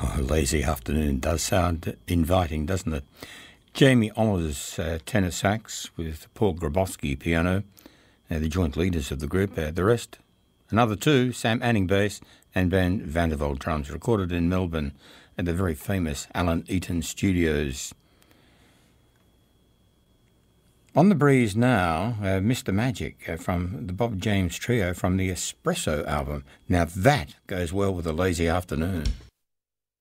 Oh, lazy afternoon does sound inviting, doesn't it? Jamie Oliver's tenor sax with Paul Grabowski piano, the joint leaders of the group. The rest, another two, Sam Anning bass and Ben Vandervelde drums, recorded in Melbourne at the very famous Alan Eaton Studios. On the breeze now, Mr. Magic from the Bob James Trio from the Espresso album. Now that goes well with a lazy afternoon.